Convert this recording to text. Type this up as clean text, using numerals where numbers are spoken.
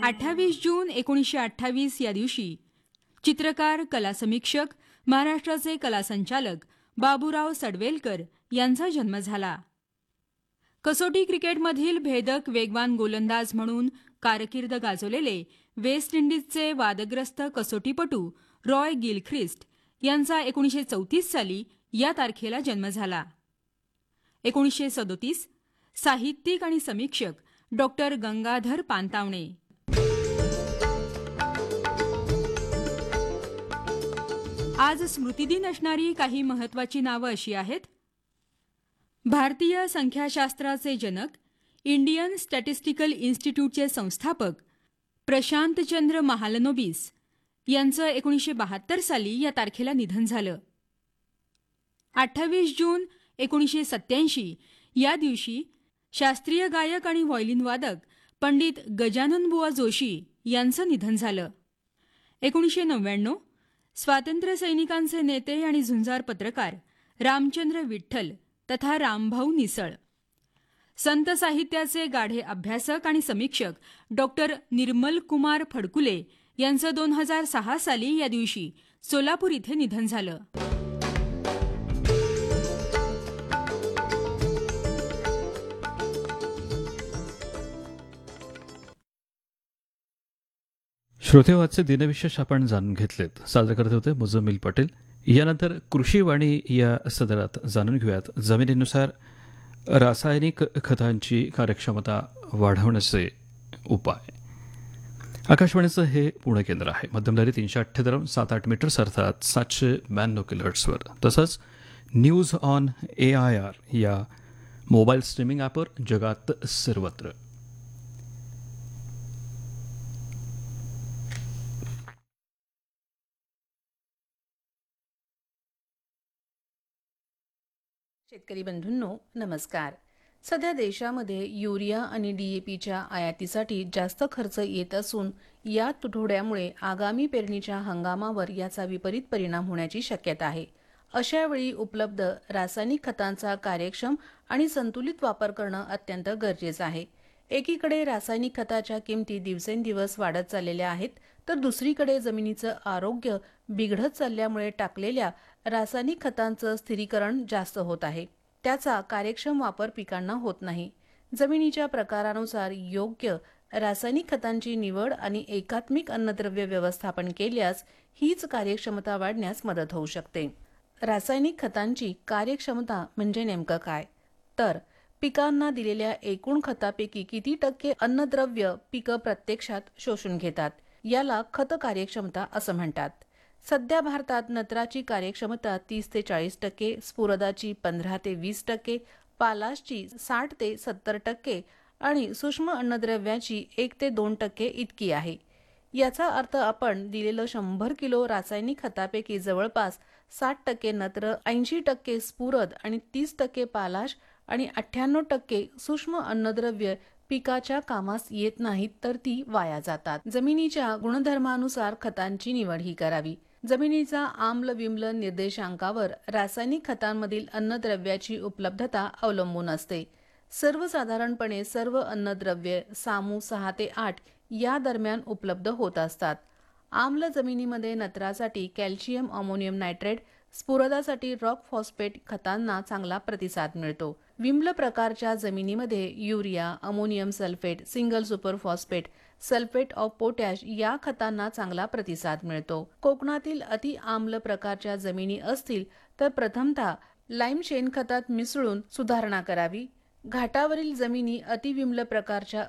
28 जून 1928 या दिवशी चित्रकार, कला समीक्षक, महाराष्ट्राचे कला संचालक बाबूराव सडवेलकर यांचा जन्म झाला. कसोटी क्रिकेटमधील भेदक वेगवान गोलंदाज म्हणून कारकीर्द गाजवलेले वेस्ट इंडिजचे वादग्रस्त कसोटीपटू रॉय गिलख्रिस्ट यांचा 1934 साली या तारखेला जन्म झाला. 1937 साहित्यिक आणि समीक्षक डॉक्टर गंगाधर पानतावणे. आज स्मृतिदिन असणारी काही महत्त्वाची नावं अशी आहेत. भारतीय संख्याशास्त्राचे जनक, इंडियन स्टॅटिस्टिकल इन्स्टिट्यूटचे संस्थापक प्रशांतचंद्र महालनोबिस यांचं 1972 साली या तारखेला निधन झालं. 28 जून 1987 या दिवशी शास्त्रीय गायक आणि व्हायोलिन वादक पंडित गजाननबुवा जोशी यांचं निधन झालं. 1999 स्वातंत्र्य सैनिकांचे नेते आणि झुंजार पत्रकार रामचंद्र विठ्ठल तथा रामभाऊ निसळ, संत साहित्याचे गाढे अभ्यासक आणि समीक्षक डॉक्टर निर्मल कुमार फडकुले यांचं 2006 साली या दिवशी सोलापूर इथे निधन झालं. श्रोतेवाचे दिनविशेष आपण जाणून घेतलेत. साजरे करत होते मुजम्मिल पटेल. यानंतर कृषीवाणी या सदरात जाणून घेऊयात जमिनीनुसार रासायनिक खतांची कार्यक्षमता वाढवण्याचे उपाय. आकाशवाणीचं हे पुणे केंद्र आहे. मध्यमलहरी 378 मीटर्स अर्थात 792 किलोहर्ट्झवर. तसंच न्यूज ऑन AIR या मोबाईल स्ट्रीमिंग ॲपवर जगात सर्वत्र. शेतकरी बंधूंनो नमस्कार. सध्या देशामध्ये युरिया आणि DAPच्या आयातीसाठी जास्त खर्च येत असून या तुटवड्यामुळे आगामी पेरणीच्या हंगामावर याचा विपरीत परिणाम होण्याची शक्यता आहे. अशावेळी उपलब्ध रासायनिक खतांचा कार्यक्षम आणि संतुलित वापर करणं अत्यंत गरजेचं आहे. एकीकडे रासायनिक खताच्या किमती दिवसेंदिवस वाढत चाललेल्या आहेत, तर दुसरीकडे जमिनीचं आरोग्य बिघडत चालल्यामुळे टाकलेल्या रासायनिक खतांचं स्थिरीकरण जास्त होत आहे. त्याचा कार्यक्षम वापर पिकांना होत नाही. जमिनीच्या प्रकारानुसार योग्य रासायनिक खतांची निवड आणि एकात्मिक अन्नद्रव्य व्यवस्थापन केल्यास हीच कार्यक्षमता वाढण्यास मदत होऊ शकते. रासायनिक खतांची कार्यक्षमता म्हणजे नेमकं काय? तर पिकांना दिलेल्या एकूण खतापैकी किती टक्के अन्नद्रव्य पिकं प्रत्यक्षात शोषून घेतात याला खत कार्यक्षमता असं म्हणतात. सध्या भारतात नत्राची कार्यक्षमता 30 ते 40%, स्फुरदाची 15 ते 20%, पालाशची 60 ते 70% आणि सूक्ष्म अन्नद्रव्याची 1 ते 2% इतकी आहे. याचा अर्थ आपण दिलेलं 100 किलो रासायनिक खतापैकी जवळपास 60% नत्र, 80% स्फुरद आणि 30% पालाश आणि 98% सूक्ष्म अन्नद्रव्य पिकाच्या कामास येत नाहीत, तर ती वाया जातात. जमिनीच्या गुणधर्मानुसार खतांची निवड ही करावी. जमिनीचा आम्ल विम्ल निर्देशांकावर रासायनिक खतांमधील अन्नद्रव्याची उपलब्धता अवलंबून असते. सर्वसाधारणपणे सर्व अन्नद्रव्ये सामू 6 ते 8 या दरम्यान उपलब्ध होत असतात. आम्ल जमिनीमध्ये नत्रासाठी calcium ammonium nitrate, स्फुरदासाठी rock phosphate खतांना चांगला प्रतिसाद मिळतो. विम्ल प्रकारच्या जमिनीमध्ये urea, ammonium sulphate, single super phosphate, sulphate of potash या खतांना चांगला प्रतिसाद मिळतो. कोकणातील अति आम्ल प्रकारच्या जमिनी असतील तर प्रथमतः लाईम शेणखतात मिसळून सुधारणा करावी. घाटावरील जमिनी अतिविम्ल प्रकारच्या